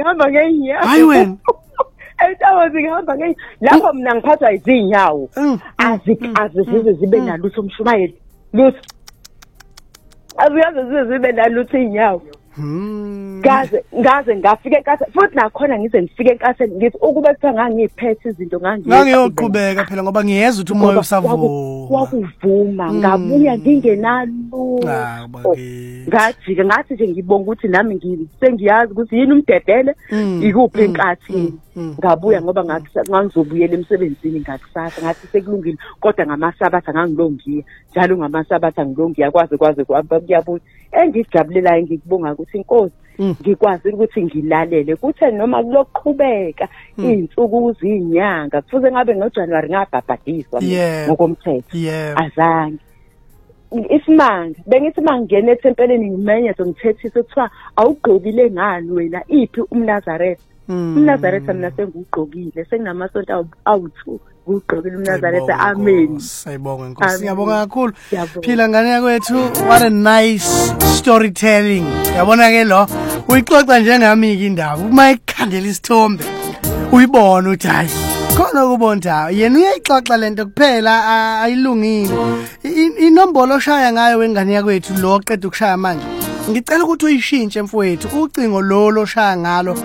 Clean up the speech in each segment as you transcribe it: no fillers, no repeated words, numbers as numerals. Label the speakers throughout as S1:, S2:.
S1: ngihamba ngeenyawo.
S2: Hayi wena.
S1: Etawazi ngihamba ngeenyawo. Lapho mina ngiphathwa izinyawo. Azizize zibe nalutho umshumayeli. Lutho. Aziyazi zibe nalutho inyawo. Ngaze ngafika enkaseni futhi nakhona ngize ngifike enkaseni ngithi ukube kuthiwa ngangiphethe izinto
S2: ngangiyoqhubeka phela ngoba ngiyeza ukuthi umoya usavuma
S1: wakuvuma ngabuya ngingenalutho ngajika ngathi nje ngibonga ukuthi nami sengiyazi ukuthi yini umdedele ikuphi enkathini ngabuya ngoba ngangizobuyela emsebenzini ngakusasa ngathi sekulungile kodwa ngamasabatha ngangilongiya njalo ngamasabatha ngilongiya kwaze kuyabuya engijabulelayo ngikubonga ukuthi inkosi ngikwazi ukuthi ngilalele kuthe noma kuloqhubeka izinsuku uzinyanga kufuze ngabe ngoJanuary ngabhabhadiswa ngokomthetho azange isimanga bengithi mangene ethempeleni ngimenye ngithethisa kuthiwa awugqokile ngani wena iphi umNazaretha umNazaretha mina sengugqokile senginamaSonto awu2 ugqokile umNazaretha amen
S2: sayibonga inkosi ngiyabonga kakhulu phila ngane yakwethu what a nice storytelling yabona ke lo uyixoxa njengami ke indaba uma ikhandela isithombe uyibona uthi hayi khona ukubonda yena uyayixoxa lento kuphela ayilungile inombolo oshaya ngayo wengane yakwethu lo oqeda ukushaya manje ngicela ukuthi uyishintshe mfowethu ucingo lo oshaya ngalo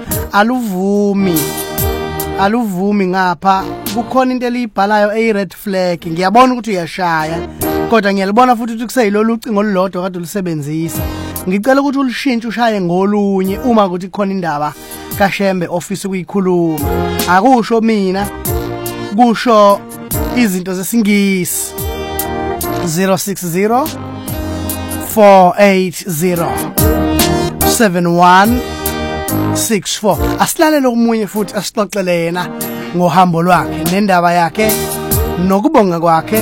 S2: aluvumi ngapha kukhona into elibhalayo red flag ngiyabona ukuthi uyashaya kodwa ngiyalibona futhi ukuthi kuseyilolu ucingo olulodwa kade ulisebenzisa ngicela ukuthi ulishintshe ushaye ngolunye uma ukuthi khona indaba kaShembe office ukuyikhuluma akusho mina kusho izinto zesingisi 060 480 7164 asilalele omunye futhi asixoxele yena ngohambo lwakhe nendaba yakhe nokubonga kwakhe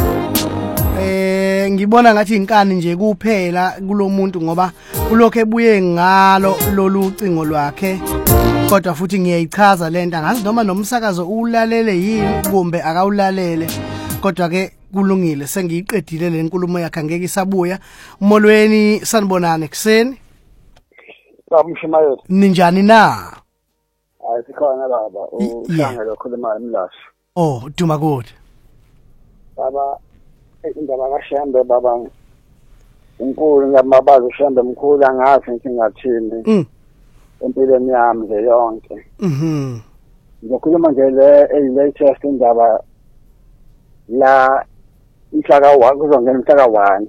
S2: ngibona ngathi inkani nje kuphela kulomuntu ngoba kulokho ebuye ngalo lolu cingo lwakhe kodwa futhi ngiyayichaza lento ngazi noma nomsakazo ulalele yini kumbe akawulalele kodwa ke kulungile sengiyiqedile le nkulumo yakhe ngeke isabuya molweni sanibonane kuseni
S3: Mshumayeli
S2: ninjani na
S3: sikhona baba uhlangana lokhuluma emlashi
S2: duma kude
S3: baba indaba kaShembe baba inkulu ngamabazi uShembe mkhulu angazi ngithi ngathini empilweni yami nje yonke ngikhuluma nje latest indaba la mhlaka kuzongena mhlaka 1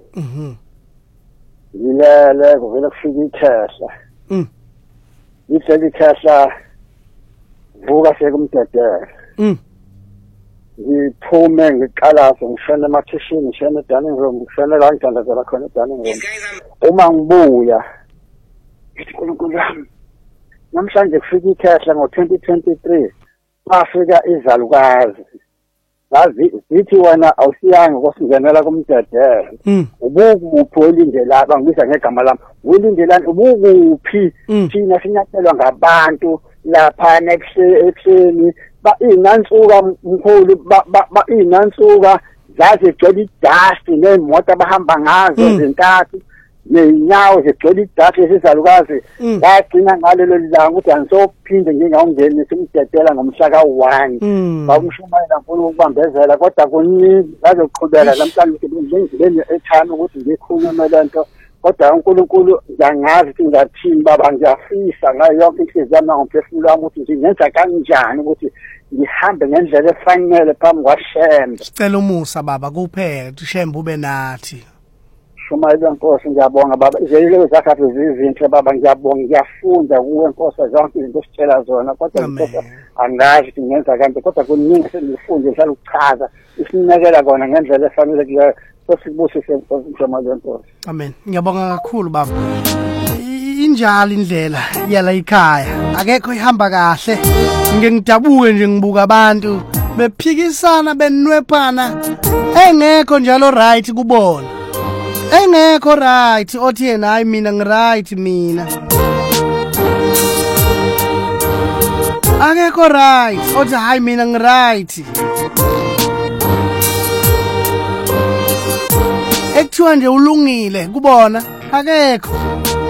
S3: ngilele kuvela kufika ikhehla ikhehla vuka sekumdedela ngiphume ngiqalaze ngishone emathishini ngishone dining room ngishone la ngidandazela khona dining room uma ngibuya uNkulunkulu wami namhlanje kufika ikhehla ngo2023 bafika izalukazi zithi wena awusiyanga kosingenela kumdedela ubukuphi olindela bangibiza ngegama lami ulindelani ubukuphi thina sinyatshelwa ngabantu lapha ekuseni inansuka mkhulu inansuka zaze gcwele idust neemoto abahamba ngazo zintathu nenyawo zigcwele idust esizalukazi ngagcina ngalelo langa ukuthi angisophinde ngingawungeni simdedela ngomhla ka1 bawumshumayela ngifuna ukubambezela kodwa kuningi bazoqhubeka namhlanje ngingene ethana ukuthi ngikhulume lento kodwa uNkulunkulu ngiyangazi ukuthi ngathini baba ngiyafisa ngayo yonke inhliziyo yami ngomphefumulo wami ukuthi ngingenza kanjani ukuthi ngihambe ngendlela efanele phambi kwaShembe
S2: sicela umusa baba kuphela uShembe ube nathi
S3: Shumayeli Nkosi ngiyabonga baba izelo zakhe zizinhle baba ngiyabonga ngiyafunda kuwe Nkosi zonke izinto ositshela zona kodwa angazi ukuthi ngenza kanti kodwa kuningi sengifunde njalo ukuchaza isinekela kona ngendlela efanelekileyo sosibusise Shumayeli Nkosi
S2: amen ngiyabonga kakhulu baba injalo indlela yala ekhaya akekho ihamba kahle ngidabuke nje ngibuka abantu bephikisana benwephana engekho njalo right kubona engekho right othi yena hayi mina ngiright mina akekho right othi hayi mina ngiright ekuthiwa nje ulungile kubona akekho